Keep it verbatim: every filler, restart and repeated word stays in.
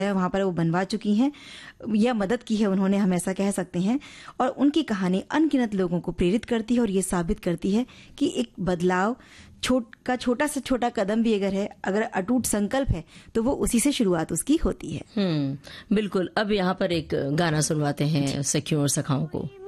वहाँ पर वो बनवा चुकी हैं या मदद की है उन्होंने, हम ऐसा कह सकते हैं। और उनकी कहानी अनगिनत लोगों को प्रेरित करती है और ये साबित करती है कि एक बदलाव छोट का छोटा से छोटा कदम भी अगर है, अगर अटूट संकल्प है, तो वो उसी से शुरुआत उसकी होती है। हम्म बिल्कुल। अब यहाँ पर एक गाना सुनवाते हैं सखियों और सखाओं को।